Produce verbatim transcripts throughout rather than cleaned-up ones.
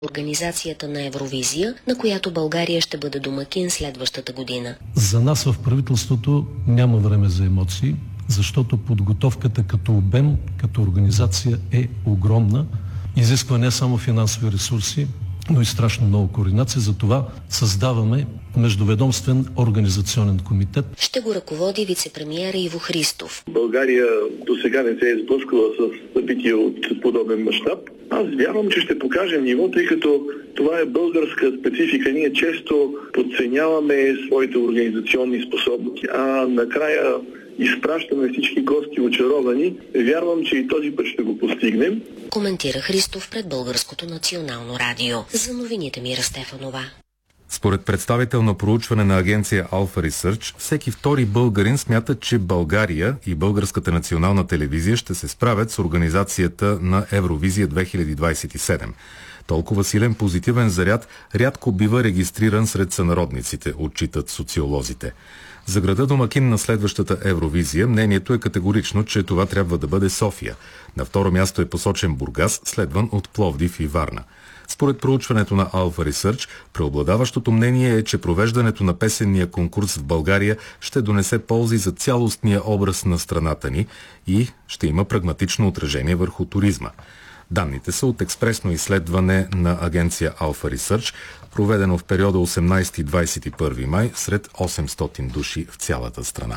организацията на Евровизия, на която България ще бъде домакин следващата година. За нас в правителството няма време за емоции, защото подготовката като обем, като организация е огромна. Изисква не само финансови ресурси, но и страшно много координация. Затова създаваме междуведомствен организационен комитет. Ще го ръководи вицепремиера Иво Христов. България до сега не се е сблъскала с събития от подобен мащаб. Аз вярвам, че ще покажем ниво, тъй като това е българска специфика. Ние често подценяваме своите организационни способности, а накрая изпращаме всички гости очаровани. Вярвам, че и този път ще го постигнем. Коментира Христов пред Българското национално радио. За новините Мира Стефанова. Според представител на проучване на агенция Alpha Research, всеки втори българин смята, че България и Българската национална телевизия ще се справят с организацията на Евровизия две хиляди двадесет и седем. Толкова силен позитивен заряд рядко бива регистриран сред сънародниците, отчитат социолозите. За града домакин на следващата Евровизия мнението е категорично, че това трябва да бъде София. На второ място е посочен Бургас, следван от Пловдив и Варна. Според проучването на Alpha Research, преобладаващото мнение е, че провеждането на песенния конкурс в България ще донесе ползи за цялостния образ на страната ни и ще има прагматично отражение върху туризма. Данните са от експресно изследване на агенция Alpha Research, проведено в периода осемнадесети до двадесет и първи май сред осемстотин души в цялата страна.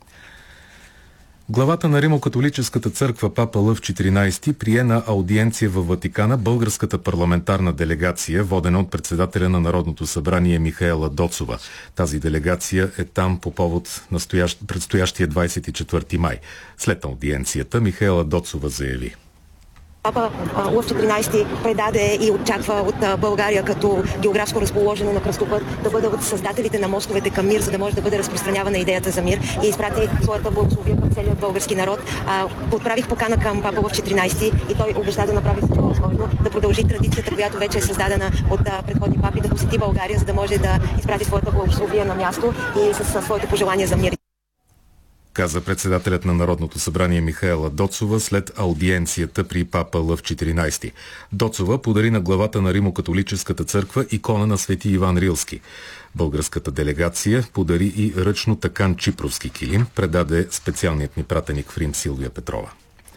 Главата на Римо-католическата църква Папа Лъв четиринадесети прие на аудиенция във Ватикана българската парламентарна делегация, водена от председателя на Народното събрание Михаела Доцова. Тази делегация е там по повод настоящ, предстоящия двадесет и четвърти май. След аудиенцията Михаела Доцова заяви: Папа Лъв четиринадесети предаде и очаква от България като географско разположение на кръстопът да бъдат създателите на мостовете към мир, за да може да бъде разпространявана идеята за мир, и изпрати своята благословия към целият български народ. Подправих покана към Папа Лъв четиринадесети и той обеща да направи всичко възможно да продължи традицията, която вече е създадена от предходни папи, да посети България, за да може да изпрати своята благословия на място и със своите пожелания за мир. Каза председателят на Народното събрание Михаела Доцова след аудиенцията при Папа Лъв четиринадесети. Доцова подари на главата на Римо-католическата църква икона на свети Иван Рилски. Българската делегация подари и ръчно такан чипровски килим, предаде специалният ни пратеник в Рим Силвия Петрова.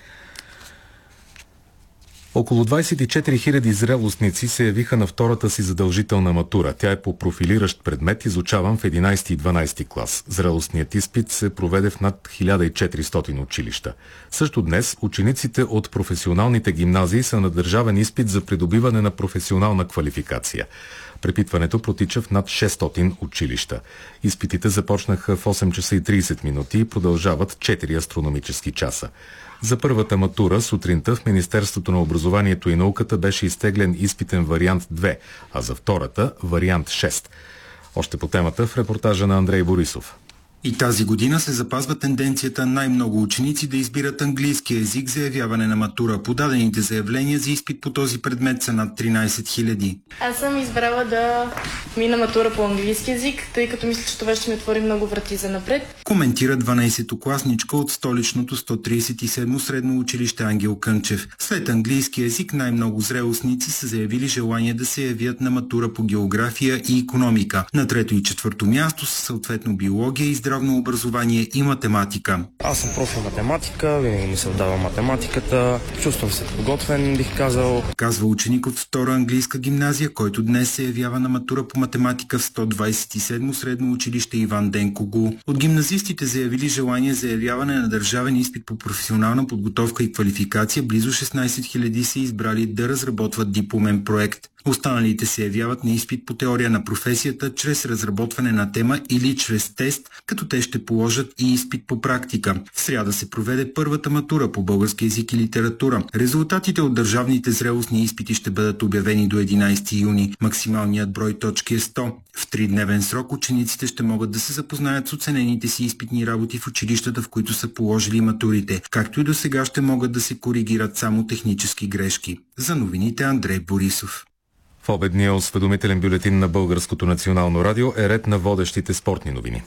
Около двадесет и четири хиляди зрелостници се явиха на втората си задължителна матура. Тя е по профилиращ предмет, изучаван в единадесети и дванадесети клас. Зрелостният изпит се проведе в над хиляда и четиристотин училища. Също днес учениците от професионалните гимназии са на държавен изпит за придобиване на професионална квалификация. Препитването протича в над шестстотин училища. Изпитите започнаха в осем часа и тридесет минути и продължават четири астрономически часа. За първата матура сутринта в Министерството на образованието и науката беше изтеглен изпитен вариант две, а за втората вариант шест. Още по темата в репортажа на Андрей Борисов. И тази година се запазва тенденцията най-много ученици да избират английски език за явяване на матура. Подадените заявления за изпит по този предмет са над тринадесет хиляди. Аз съм избрала да мина матура по английски език, тъй като мисля, че това ще ми отвори много врати за напред. Коментира дванадесетокласничка от столичното сто тридесет и седмо средно училище Ангел Кънчев. След английски език най-много зрелостници са заявили желание да се явят на матура по география и икономика. На трето и четвърто място са съответно биология и здравно образование и математика. Аз съм профил математика, винаги ми се отдава математиката, чувствам се подготвен, бих казал. Казва ученик от втора английска гимназия, който днес се явява на матура по математика в сто двадесет и седмо средно училище Иван Денкого. От гимназистите заявили желание за явяване на държавен изпит по професионална подготовка и квалификация, близо шестнадесет хиляди са избрали да разработват дипломен проект. Останалите се явяват на изпит по теория на професията чрез разработване на тема или чрез тест, като те ще положат и изпит по практика. В сряда се проведе първата матура по български език и литература. Резултатите от държавните зрелостни изпити ще бъдат обявени до единадесети юни. Максималният брой точки е сто. В тридневен срок учениците ще могат да се запознаят с оценените си изпитни работи в училищата, в които са положили матурите. Както и до сега ще могат да се коригират само технически грешки. За новините Андрей Борисов. В обедния осведомителен бюлетин на Българското национално радио е ред на водещите спортни новини.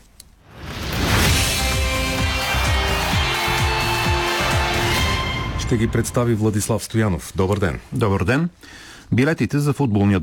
Ще ги представи Владислав Стоянов. Добър ден. Добър ден. Билетите за футболния